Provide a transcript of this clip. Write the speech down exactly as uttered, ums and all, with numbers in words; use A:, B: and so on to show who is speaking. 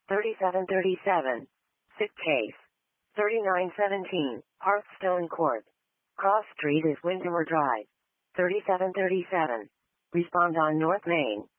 A: thirty-seven thirty-seven. Sick case. thirty-nine seventeen. Hearthstone Court. Cross Street is Windermere Drive. thirty-seven thirty-seven. Respond on North Main.